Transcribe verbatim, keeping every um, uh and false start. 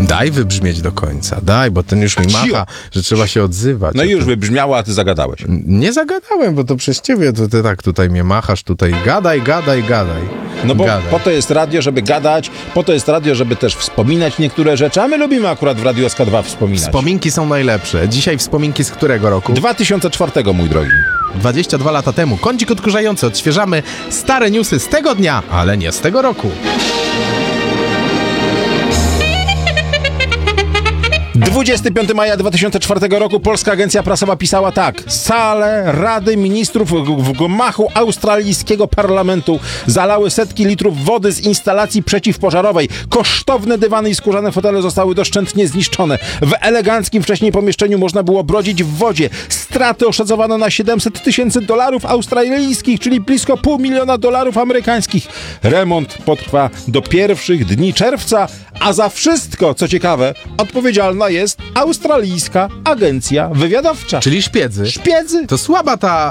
Daj wybrzmieć do końca, daj, bo ten już mi macha, Cio. że trzeba się odzywać. No i już to... wybrzmiało, a ty zagadałeś. Nie zagadałem, bo to przez ciebie, to ty tak tutaj mnie machasz, tutaj gadaj, gadaj, gadaj. No bo gadaj. po to jest radio, żeby gadać, po to jest radio, żeby też wspominać niektóre rzeczy, a my lubimy akurat w Radiu S K dwa wspominać. Wspominki są najlepsze. Dzisiaj wspominki z którego roku? dwa tysiące czwartego, mój drogi. dwadzieścia dwa lata temu. Kącik odkurzający. Odświeżamy stare newsy z tego dnia, ale nie z tego roku. dwudziestego piątego maja dwa tysiące czwartego roku Polska Agencja Prasowa pisała tak. Sale Rady Ministrów w gmachu australijskiego parlamentu zalały setki litrów wody z instalacji przeciwpożarowej. Kosztowne dywany i skórzane fotele zostały doszczętnie zniszczone. W eleganckim wcześniej pomieszczeniu można było brodzić w wodzie. Straty oszacowano na siedemset tysięcy dolarów australijskich, czyli blisko pół miliona dolarów amerykańskich. Remont potrwa do pierwszych dni czerwca, a za wszystko, co ciekawe, odpowiedzialna jest Australijska Agencja Wywiadowcza. Czyli szpiedzy. Szpiedzy! To słaba ta